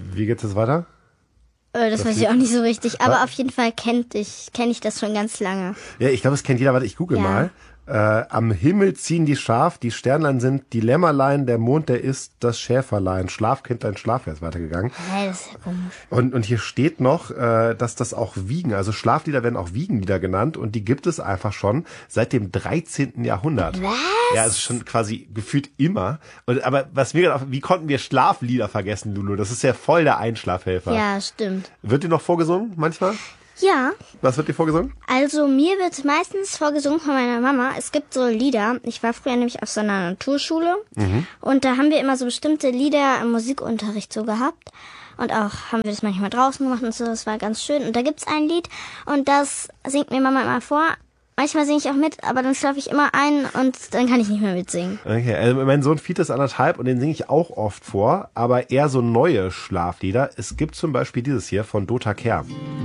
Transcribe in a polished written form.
Wie geht es weiter? Das weiß ich auch nicht so richtig, aber auf jeden Fall kenne ich das schon ganz lange. Ja, ich glaube, es kennt jeder. Warte, ich google mal. Am Himmel ziehen die Schaf, die Sternlein sind die Lämmerlein, der Mond, der ist das Schäferlein. Schlafkind, dein Schlafherr ist weitergegangen. Hä, das ist ja komisch. Und hier steht noch, dass das auch Wiegen, also Schlaflieder werden auch Wiegenlieder genannt und die gibt es einfach schon seit dem 13. Jahrhundert. Was? Ja, es ist schon quasi gefühlt immer. Aber wie konnten wir Schlaflieder vergessen, Lulu? Das ist ja voll der Einschlafhelfer. Ja, stimmt. Wird dir noch vorgesungen manchmal? Ja. Was wird dir vorgesungen? Also mir wird meistens vorgesungen von meiner Mama. Es gibt so Lieder. Ich war früher nämlich auf so einer Naturschule. Und da haben wir immer so bestimmte Lieder im Musikunterricht so gehabt. Und auch haben wir das manchmal draußen gemacht und so. Das war ganz schön. Und da gibt's ein Lied und das singt mir Mama immer vor. Manchmal singe ich auch mit, aber dann schlafe ich immer ein und dann kann ich nicht mehr mitsingen. Okay, also mein Sohn Fiete ist 1,5 und den singe ich auch oft vor, aber eher so neue Schlaflieder. Es gibt zum Beispiel dieses hier von Dota Kehr.